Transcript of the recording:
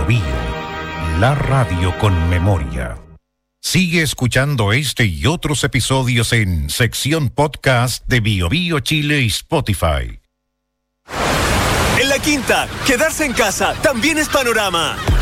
Biobío, la radio con memoria. Sigue escuchando este y otros episodios en sección podcast de Biobío Chile y Spotify. En La Quinta, quedarse en casa también es panorama.